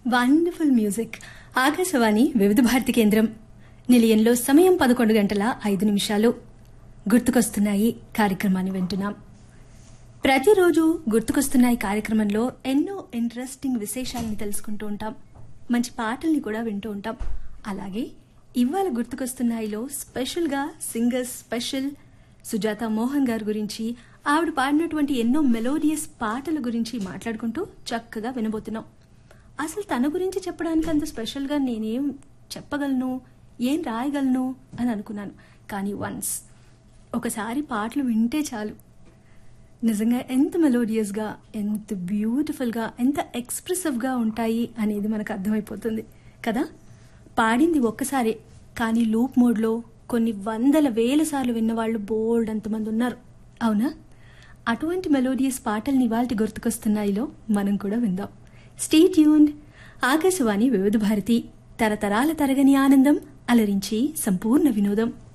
Wonderful music. Akashvani వివిధ భారతి కేంద్రం. నిలయంలో సమయం 11:05. గుర్తుకొస్తున్నాయి కార్యక్రమాన్ని వింటున్నాం. ప్రతిరోజు గుర్తుకొస్తున్నాయి కార్యక్రమంలో ఎన్నో ఇంట్రెస్టింగ్ విశేషాలని తెలుసుకుంటూ ఉంటాం. మంచి పాటల్ని కూడా వింటూ ఉంటాం. అలాగే ఇవాళ గుర్తుకొస్తున్నాయిలో స్పెషల్గా సింగర్ స్పెషల్ సుజాత మోహన్ గారి గురించి, ఆవిడ పాడినటువంటి ఎన్నో మెలోడియస్ పాటల గురించి మాట్లాడుకుంటూ చక్కగా వినబోతున్నాం. అసలు తన గురించి చెప్పడానికి అంత స్పెషల్గా నేనేం చెప్పగలను, ఏం రాయగలను అని అనుకున్నాను. కానీ ఒకసారి పాటలు వింటే చాలు, నిజంగా ఎంత మెలోడియస్గా, ఎంత బ్యూటిఫుల్గా, ఎంత ఎక్స్ప్రెసివ్గా ఉంటాయి అనేది మనకు అర్థమైపోతుంది కదా. పాడింది ఒక్కసారే, కానీ లూప్ మోడ్లో కొన్ని వందల వేల సార్లు విన్నవాళ్ళు బోల్డ్ అంతమంది ఉన్నారు, అవునా? అటువంటి మెలోడియస్ పాటల్ని ఇవాల్టి గుర్తుకొస్తున్నాయిలో మనం కూడా విందాం. Stay tuned. ఆకాశవాణి వివిధ భారతి, తరతరాల తరగని ఆనందం, అలరించి సంపూర్ణ వినోదం.